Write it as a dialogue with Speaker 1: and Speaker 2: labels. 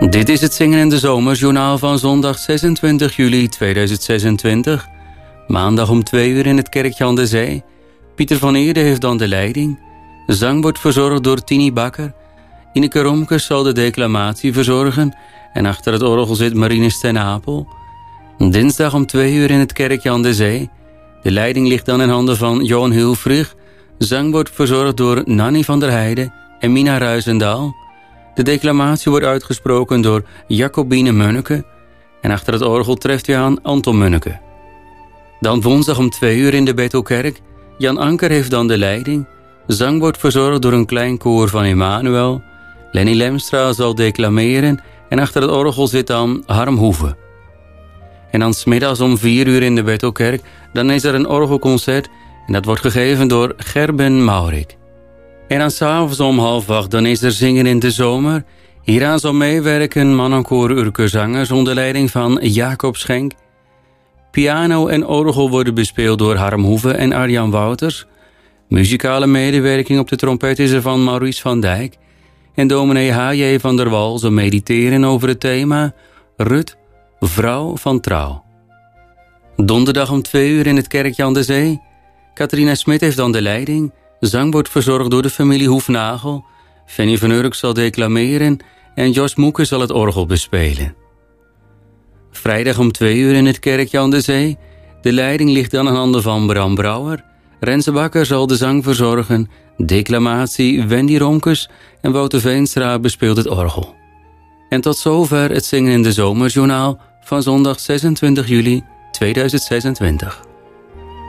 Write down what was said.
Speaker 1: Dit is het Zingen in de Zomerjournaal van zondag 26 juli 2026. Maandag om 2 uur in het kerkje aan de Zee. Pieter van Eerde heeft dan de leiding. De zang wordt verzorgd door Tini Bakker. Ineke Romkes zal de declamatie verzorgen. En achter het orgel zit Marines ten Apel. Dinsdag om 2 uur in het kerkje aan de Zee. De leiding ligt dan in handen van Johan Hulfrich. Zang wordt verzorgd door Nanny van der Heijden en Mina Ruizendaal. De declamatie wordt uitgesproken door Jacobine Munneke. En achter het orgel treft u aan Anton Munneke. Dan woensdag om 2 uur in de Bethelkerk. Jan Anker heeft dan de leiding. Zang wordt verzorgd door een klein koor van Emmanuel. Lenny Lemstra zal declameren. En achter het orgel zit dan Harm Hoeve. En dan 's middags om 4 uur in de Bethelkerk. Dan is er een orgelconcert. En dat wordt gegeven door Gerben Maurik. En dan 's avonds om 7:30 dan is er Zingen in de Zomer. Hieraan zal meewerken mannenkoor Urke Zangers onder leiding van Jacob Schenk. Piano en orgel worden bespeeld door Harm Hoeve en Arjan Wouters. Muzikale medewerking op de trompet is er van Maurice van Dijk. En dominee H.J. van der Wal zal mediteren over het thema Rut, vrouw van trouw. Donderdag om 2 uur in het kerkje aan de Zee. Catharina Smit heeft dan de leiding. Zang wordt verzorgd door de familie Hoefnagel. Fanny van Urk zal declameren en Jos Moeke zal het orgel bespelen. Vrijdag om 2 uur in het kerkje aan de Zee. De leiding ligt dan in handen van Bram Brouwer. Renze Bakker zal de zang verzorgen. Declamatie Wendy Romkes en Wouter Veenstra bespeelt het orgel. En tot zover het Zingen in de Zomerjournaal van zondag 26 juli 2026.